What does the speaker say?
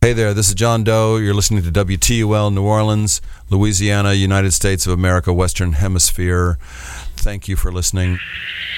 Hey there, this is John Doe. You're listening to WTUL New Orleans, Louisiana, United States of America, Western Hemisphere. Thank you for listening.